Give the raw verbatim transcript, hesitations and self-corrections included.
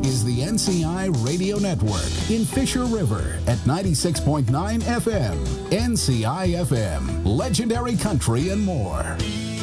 is the N C I Radio Network in Fisher River at ninety-six point nine F M. N C I F M, legendary country and more.